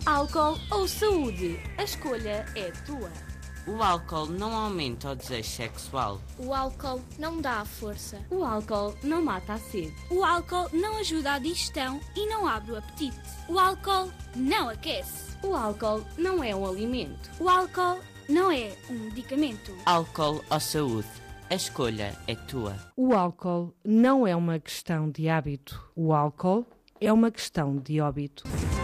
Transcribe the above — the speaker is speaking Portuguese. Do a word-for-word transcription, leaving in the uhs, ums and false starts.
Álcool ou saúde? A escolha é tua. O álcool não aumenta o desejo sexual. O álcool não dá força. O álcool não mata a sede. O álcool não ajuda à digestão e não abre o apetite. O álcool não aquece. O álcool não é um alimento. O álcool não é um medicamento. Álcool ou saúde? A escolha é tua. O álcool não é uma questão de hábito. O álcool é uma questão de óbito.